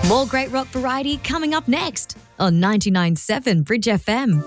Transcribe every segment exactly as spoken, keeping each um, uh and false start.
More great rock variety coming up next on ninety-nine point seven Bridge F M.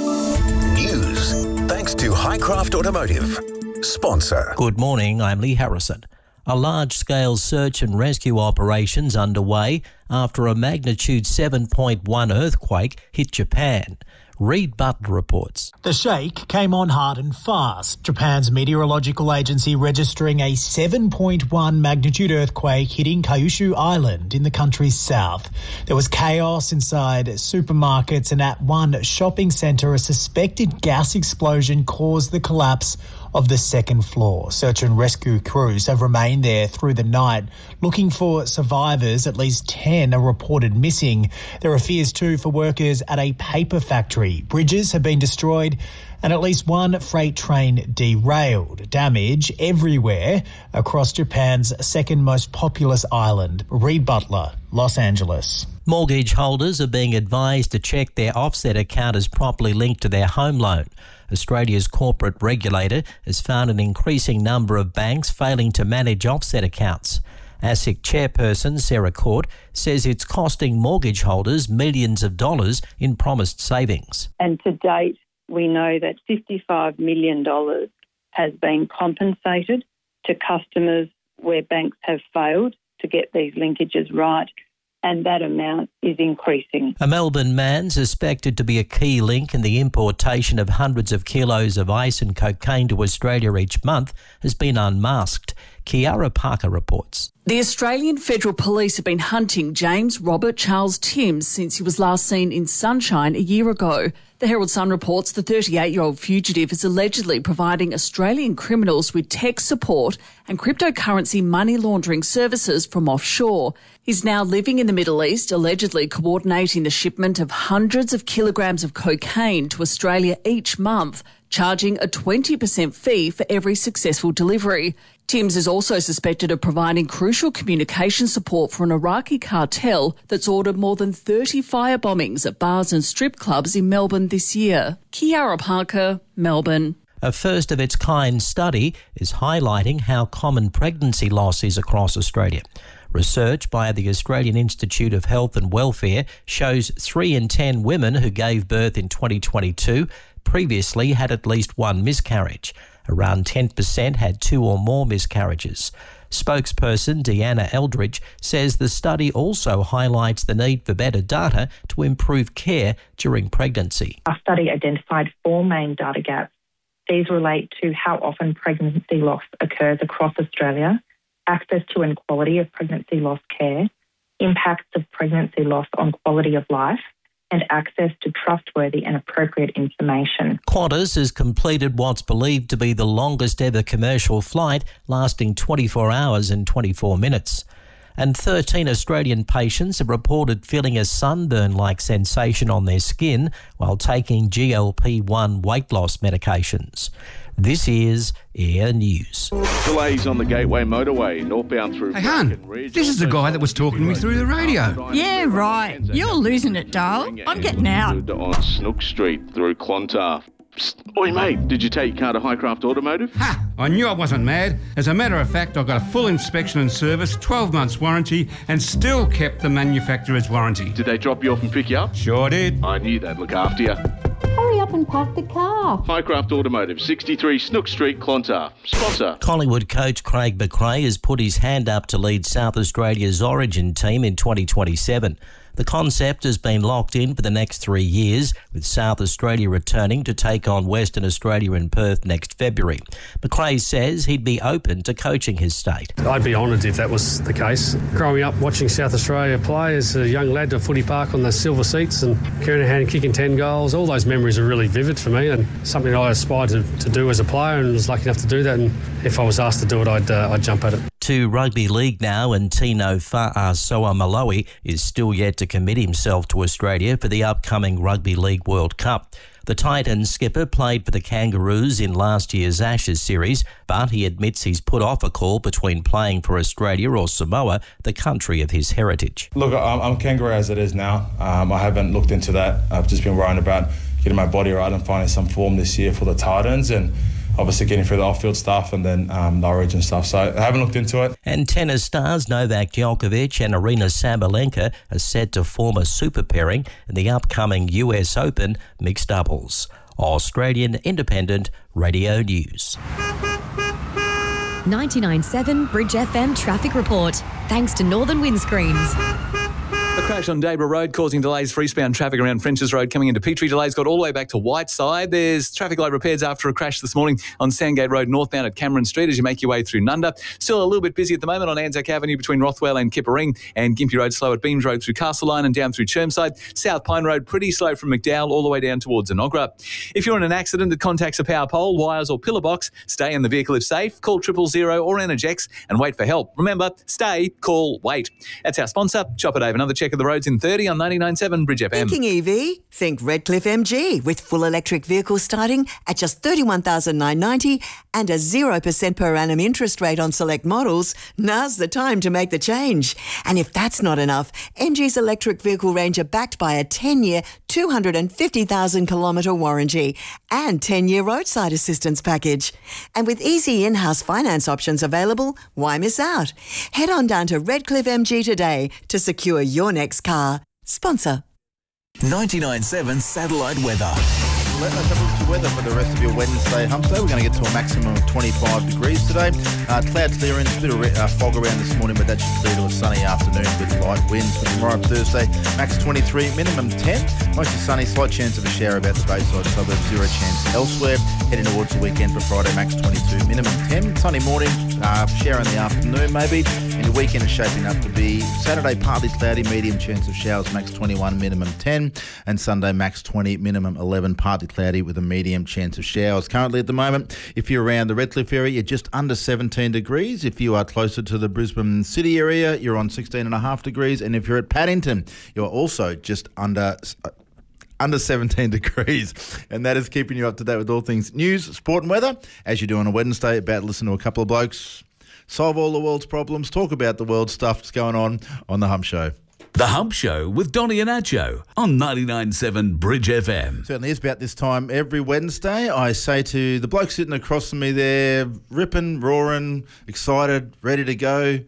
News thanks to Highcraft Automotive. Sponsor. Good morning, I'm Lee Harrison. A large-scale search and rescue operation's underway after a magnitude seven point one earthquake hit Japan. Reid Butler reports. The shake came on hard and fast. Japan's meteorological agency registering a seven point one magnitude earthquake hitting Kyushu Island in the country's south. There was chaos inside supermarkets, and at one shopping centre, a suspected gas explosion caused the collapse of the second floor. Search and rescue crews have remained there through the night looking for survivors. At least ten are reported missing. There are fears too for workers at a paper factory. Bridges have been destroyed and at least one freight train derailed. Damage everywhere across Japan's second most populous island. Reid Butler, Los Angeles. Mortgage holders are being advised to check their offset account is properly linked to their home loan. Australia's corporate regulator has found an increasing number of banks failing to manage offset accounts. ASIC chairperson Sarah Court says it's costing mortgage holders millions of dollars in promised savings. And to date, we know that fifty-five million dollars has been compensated to customers where banks have failed to get these linkages right, and that amount is increasing. A Melbourne man suspected to be a key link in the importation of hundreds of kilos of ice and cocaine to Australia each month has been unmasked. Kiara Parker reports. The Australian Federal Police have been hunting James Robert Charles Timms since he was last seen in Sunshine a year ago. The Herald Sun reports the thirty-eight-year-old fugitive is allegedly providing Australian criminals with tech support and cryptocurrency money laundering services from offshore. He's now living in the Middle East, allegedly coordinating the shipment of hundreds of kilograms of cocaine to Australia each month, charging a twenty percent fee for every successful delivery. Timms is also suspected of providing crucial communication support for an Iraqi cartel that's ordered more than thirty fire bombings at bars and strip clubs in Melbourne this year. Kiara Parker, Melbourne. A first-of-its-kind study is highlighting how common pregnancy loss is across Australia. Research by the Australian Institute of Health and Welfare shows three in ten women who gave birth in twenty twenty-two previously had at least one miscarriage. Around ten percent had two or more miscarriages. Spokesperson Deanna Eldridge says the study also highlights the need for better data to improve care during pregnancy. Our study identified four main data gaps. These relate to how often pregnancy loss occurs across Australia, access to and quality of pregnancy loss care, impacts of pregnancy loss on quality of life, and access to trustworthy and appropriate information. Qantas has completed what's believed to be the longest ever commercial flight, lasting twenty-four hours and twenty-four minutes. And thirteen Australian patients have reported feeling a sunburn-like sensation on their skin while taking G L P one weight loss medications. This is Air News. Delays on the Gateway Motorway, northbound through... Hey, hun, this is the guy that was talking to me through the radio. Yeah, right. You're losing it, darling. I'm getting out. On Snook Street through Clontarf. Psst. Oi, mate, did you take your car to Highcraft Automotive? Ha! I knew I wasn't mad. As a matter of fact, I got a full inspection and service, twelve months warranty, and still kept the manufacturer's warranty. Did they drop you off and pick you up? Sure did. I knew they'd look after you. Hurry up and park the car. Highcraft Automotive, sixty-three Snook Street, Clontarf. Sponsor. Collingwood coach Craig McRae has put his hand up to lead South Australia's Origin team in twenty twenty-seven. The concept has been locked in for the next three years, with South Australia returning to take on Western Australia in Perth next February. McRae says he'd be open to coaching his state. I'd be honoured if that was the case. Growing up watching South Australia play as a young lad to footy park on the silver seats and carrying a hand kicking ten goals, all those memories are really vivid for me and something I aspired to, to do as a player and was lucky enough to do that. And if I was asked to do it, I'd, uh, I'd jump at it. To rugby league now, and Tino Fa'asuamaleaui is still yet to commit himself to Australia for the upcoming Rugby League World Cup. The Titans skipper played for the Kangaroos in last year's Ashes series, but he admits he's put off a call between playing for Australia or Samoa, the country of his heritage. Look, I'm, I'm a Kangaroo as it is now. Um, I haven't looked into that. I've just been worrying about getting my body right and finding some form this year for the Titans, and obviously getting through the off-field stuff and then um, Norwich and stuff. So I haven't looked into it. And tennis stars Novak Djokovic and Arina Sabalenka are set to form a super pairing in the upcoming U S Open mixed doubles. Australian Independent Radio News. ninety-nine point seven Bridge F M traffic report. Thanks to Northern Windscreens. A crash on Debra Road causing delays for eastbound traffic around French's Road coming into Petrie. Delays got all the way back to Whiteside. There's traffic light repairs after a crash this morning on Sandgate Road northbound at Cameron Street as you make your way through Nunda. Still a little bit busy at the moment on Anzac Avenue between Rothwell and Kipparing, and Gympie Road slow at Beams Road through Castle Line and down through Chermside. South Pine Road pretty slow from McDowell all the way down towards Enoggera. If you're in an accident that contacts a power pole, wires or pillar box, stay in the vehicle if safe. Call triple zero or Energex and wait for help. Remember, stay, call, wait. That's our sponsor. Chopper Dave. Another check of the roads in thirty on ninety-nine point seven Bridge F M. Thinking E V? Think Redcliffe M G with full electric vehicles starting at just thirty-one thousand nine hundred ninety dollars and a zero percent per annum interest rate on select models. Now's the time to make the change. And if that's not enough, M G's electric vehicle range are backed by a ten-year, two hundred fifty thousand kilometre warranty and ten-year roadside assistance package. And with easy in-house finance options available, why miss out? Head on down to Redcliffe M G today to secure your next car. Sponsor. ninety-nine point seven satellite weather. Let's have a look at the weather for the rest of your Wednesday hump day. We're going to get to a maximum of twenty-five degrees today. Uh, clouds clearing, a bit of uh, fog around this morning, but that should clear to a sunny afternoon with light winds. For tomorrow, Thursday, max twenty-three, minimum ten. Mostly sunny, slight chance of a shower about the Bayside suburbs, zero chance elsewhere. Heading towards the weekend for Friday, max twenty-two, minimum ten. Sunny morning, uh, shower in the afternoon maybe. And your weekend is shaping up to be Saturday, partly cloudy, medium chance of showers, max twenty-one, minimum ten. And Sunday, max twenty, minimum eleven, partly cloudy with a medium chance of showers. Currently at the moment, if you're around the Redcliffe area, you're just under seventeen degrees. If you are closer to the Brisbane city area, you're on sixteen and a half degrees. And if you're at Paddington, you're also just under... Uh, under seventeen degrees, and that is keeping you up to date with all things news, sport and weather, as you do on a Wednesday, about to listen to a couple of blokes solve all the world's problems, talk about the world stuff that's going on on The Hump Show. The Hump Show with Donny and Acho on ninety-nine point seven Bridge F M. Certainly is about this time every Wednesday. I say to the bloke sitting across from me there, ripping, roaring, excited, ready to go,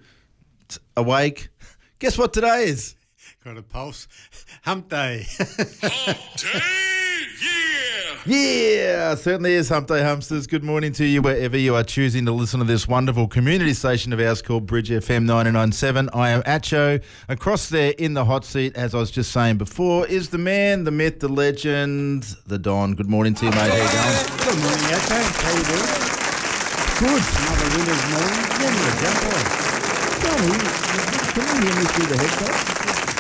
awake. Guess what today is? Got a pulse. Hump Day. Hump Day, yeah! Yeah, certainly is Hump Day, Humpsters. Good morning to you wherever you are choosing to listen to this wonderful community station of ours called Bridge F M ninety-nine point seven. I am Acho. Across there in the hot seat, as I was just saying before, is the man, the myth, the legend, the Don. Good morning to you, mate. How you going? Good morning, Acho. How you doing? Good. Another winner's morning. Never a jump on. Johnny, can you hear me through the headphones?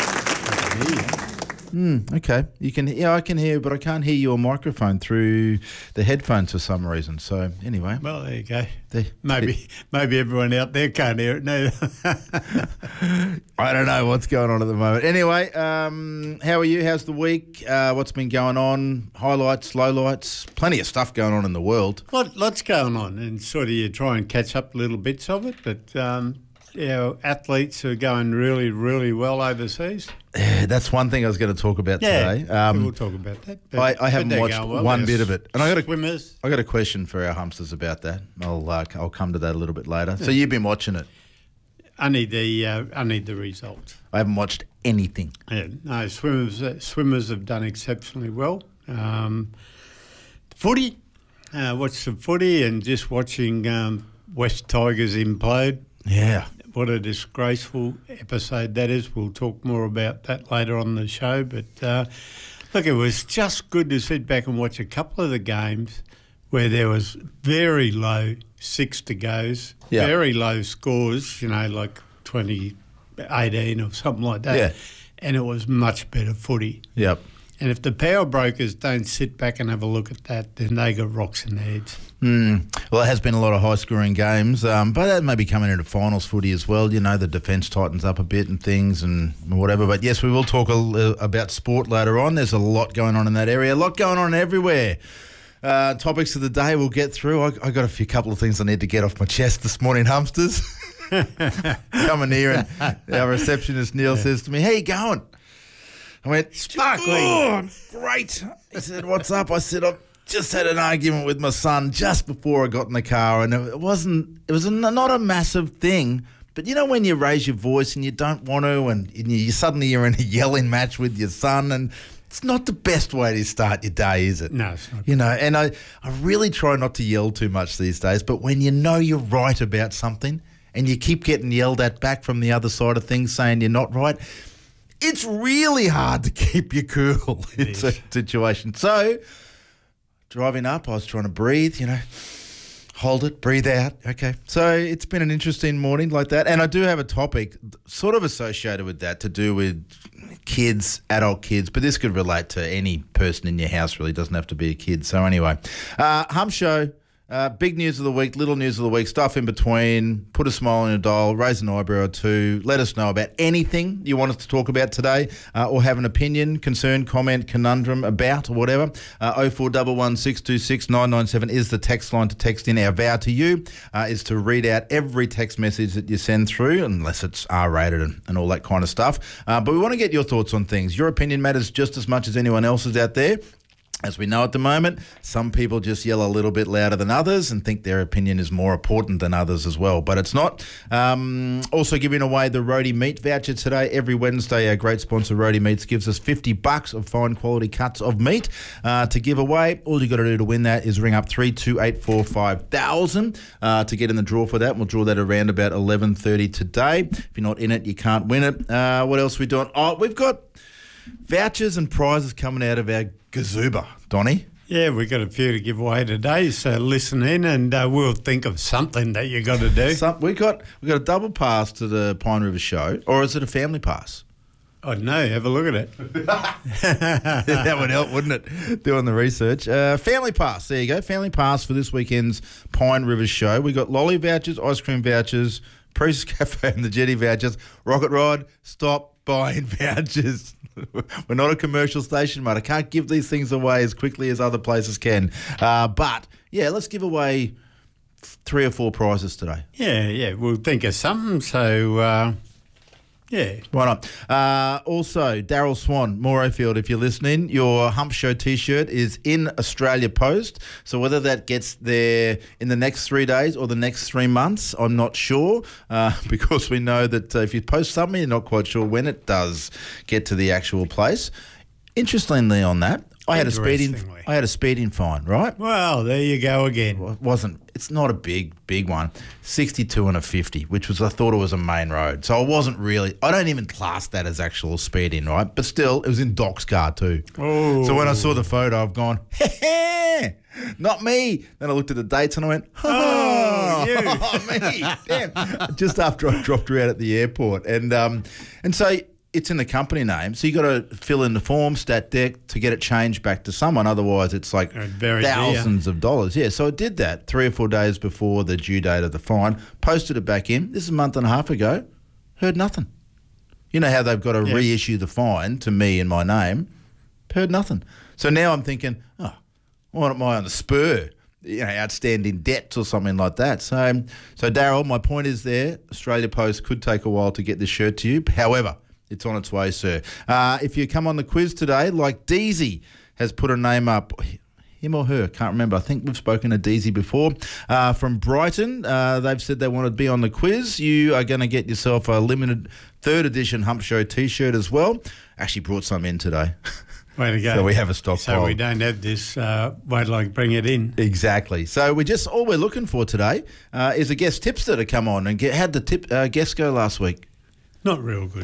Hmm, okay. You can, yeah, I can hear, but I can't hear your microphone through the headphones for some reason. So anyway. Well, there you go. There, maybe there. maybe everyone out there can't hear it neither. I don't know what's going on at the moment. Anyway, um, how are you? How's the week? Uh, what's been going on? Highlights, lowlights, plenty of stuff going on in the world. Lot, lots going on, and sort of you try and catch up little bits of it, but um, our athletes are going really, really well overseas. Yeah, that's one thing I was going to talk about yeah, today. Um, we'll talk about that. I, I haven't watched well. one bit of it, and I got a swimmers. I got a question for our Humpsters about that. I'll uh, I'll come to that a little bit later. Yeah. So you've been watching it? I need the uh, I need the results. I haven't watched anything. Yeah, no, swimmers uh, swimmers have done exceptionally well. Um, footy, uh, watched some footy, and just watching um, West Tigers implode. Yeah. What a disgraceful episode that is. We'll talk more about that later on the show. But, uh, look, it was just good to sit back and watch a couple of the games where there was very low six-to-goes, yep. very low scores, you know, like twenty eighteen or something like that. Yeah. And it was much better footy. Yep. And if the power brokers don't sit back and have a look at that, then they got rocks in their heads. Mm. Well, it has been a lot of high-scoring games, um, but that may be coming into finals footy as well. You know, the defence tightens up a bit and things and whatever. But, yes, we will talk a, uh, about sport later on. There's a lot going on in that area, a lot going on everywhere. Uh, topics of the day we'll get through. I, I got a few couple of things I need to get off my chest this morning, Humpsters. Coming here and our receptionist, Neil, yeah. says to me, how you going? I went, sparkling. Oh, great. He said, what's up? I said, I'm just had an argument with my son just before I got in the car, and it wasn't, it was a, not a massive thing. But you know when you raise your voice and you don't want to, and, and you suddenly you're in a yelling match with your son, and it's not the best way to start your day, is it? No, it's not. You know, and I, I really try not to yell too much these days, but when you know you're right about something and you keep getting yelled at back from the other side of things saying you're not right, it's really hard to keep you cool in certain situations. So, driving up, I was trying to breathe, you know, hold it, breathe out. Okay. So it's been an interesting morning like that. And I do have a topic sort of associated with that to do with kids, adult kids, but this could relate to any person in your house, really. It doesn't have to be a kid. So anyway, uh, Hum Show. Uh, big news of the week, little news of the week, stuff in between. Put a smile on your dial, raise an eyebrow or two. Let us know about anything you want us to talk about today, uh, or have an opinion, concern, comment, conundrum about, or whatever. Uh, oh four one one, six two six, nine nine seven is the text line to text in. Our vow to you uh, is to read out every text message that you send through, unless it's R-rated and, and all that kind of stuff. Uh, but we want to get your thoughts on things. Your opinion matters just as much as anyone else's out there. As we know at the moment, some people just yell a little bit louder than others and think their opinion is more important than others as well, but it's not. Um, also giving away the Roadie Meat voucher today. Every Wednesday, our great sponsor Roadie Meats gives us fifty bucks of fine quality cuts of meat uh, to give away. All you got to do to win that is ring up three two eight four five thousand uh, to get in the draw for that. We'll draw that around about eleven thirty today. If you're not in it, you can't win it. Uh, what else are we doing? Oh, we've got vouchers and prizes coming out of our Gazooba, Donnie. Yeah, we've got a few to give away today, so listen in and uh, we'll think of something that you got to do. Some, we got we got a double pass to the Pine River show, or is it a family pass? I don't know, have a look at it. That would help, wouldn't it, doing the research. Uh, family pass, there you go, family pass for this weekend's Pine River show. We got lolly vouchers, ice cream vouchers, Priest's Cafe and the Jetty vouchers, Rocket Ride, stop buying vouchers. We're not a commercial station, mate. I can't give these things away as quickly as other places can. Uh, but, yeah, let's give away three or four prizes today. Yeah, yeah, we'll think of something. So, uh, yeah. Why not? Uh, also, Daryl Swan, Morayfield, if you're listening, your Hump Show T-shirt is in Australia Post. So whether that gets there in the next three days or the next three months, I'm not sure, uh, because we know that uh, if you post something, you're not quite sure when it does get to the actual place. Interestingly on that, I had a speeding I had a speeding fine, right? Well, there you go again. Well, it wasn't it's not a big, big one. sixty-two and a fifty, which was, I thought it was a main road. So I wasn't really, I don't even class that as actual speeding, right? But still, it was in Doc's car too. Oh. So when I saw the photo, I've gone, heh, not me. Then I looked at the dates and I went, oh, you. oh me. Damn. Just after I dropped her out at the airport. And um, and so it's in the company name, so you got to fill in the form, stat dec, to get it changed back to someone. Otherwise, it's like Very thousands dear. of dollars. Yeah, so I did that three or four days before the due date of the fine, posted it back in. This is a month and a half ago. Heard nothing. You know how they've got to Yeah. reissue the fine to me in my name? Heard nothing. So now I'm thinking, oh, why am I on the spur? You know, outstanding debts or something like that. So, so Daryl, my point is there, Australia Post could take a while to get this shirt to you. However, it's on its way, sir. Uh, if you come on the quiz today, like Deezy has put a name up, him or her, can't remember. I think we've spoken to Deezy before. Uh, from Brighton, uh, they've said they want to be on the quiz. You are going to get yourself a limited third edition Hump Show T-shirt as well. Actually brought some in today. Way to go. So we have a stockpile. So we don't have this, uh, wait till I bring it in. Exactly. So we just, all we're looking for today uh, is a guest tipster to come on and get, how'd the tip, uh, guest go last week? Not real good.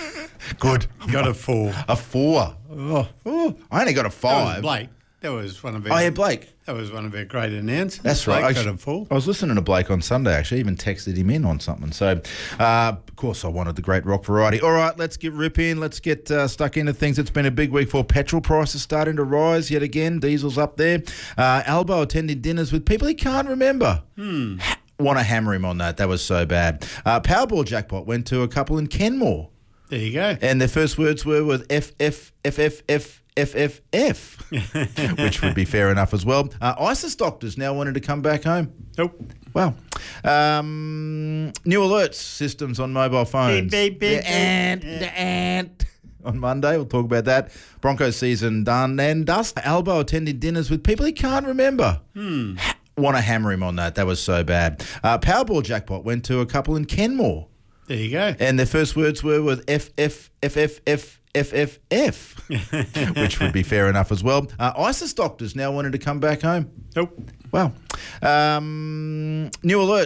Good. Got a four. A four. Oh, oh. I only got a That five. was Blake. That was one of our, Oh, yeah, Blake. That was one of our great announcers. That's Blake right. got I, a four. I was listening to Blake on Sunday, actually. Even texted him in on something. So, uh, of course, I wanted the great rock variety. All right, let's get rip in. Let's get uh, stuck into things. It's been a big week for petrol prices starting to rise yet again. Diesel's up there. Uh, Albo attending dinners with people he can't remember. Hmm. Want to hammer him on that. That was so bad. Uh, Powerball jackpot went to a couple in Kenmore. There you go. And their first words were with F, F, F, F, F, F, F, F, which would be fair enough as well. Uh, ISIS doctors now wanted to come back home. Nope. Wow. Um, new alerts systems on mobile phones. Beep, beep, beep, the ant, beep. the ant. on Monday. We'll talk about that. Broncos season done. And Dust Albo attending dinners with people he can't remember. Hmm. Want to hammer him on that. That was so bad. Uh, Powerball jackpot went to a couple in Kenmore. There you go. And their first words were with F, F, F, F, F, F, F, F, which would be fair enough as well. Uh, ISIS doctors now wanted to come back home. Nope. Wow. Um, new alert.